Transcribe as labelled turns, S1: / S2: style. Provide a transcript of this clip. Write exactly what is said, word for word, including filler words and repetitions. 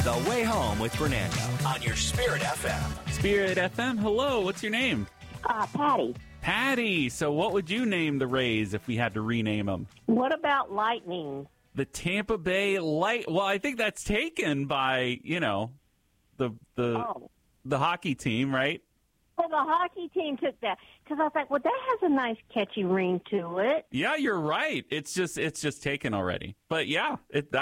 S1: The Way Home with Fernando on your Spirit F M.
S2: Spirit F M, hello. What's your name?
S3: Uh, Patty.
S2: Patty. So what would you name the Rays if we had to rename them?
S3: What about Lightning?
S2: The Tampa Bay Light. Well, I think that's taken by, you know, the the
S3: Oh.
S2: the hockey team, right?
S3: Well, the hockey team took that because I was like, well, that has a nice catchy ring to it.
S2: Yeah, you're right. It's just it's just taken already. But yeah, it,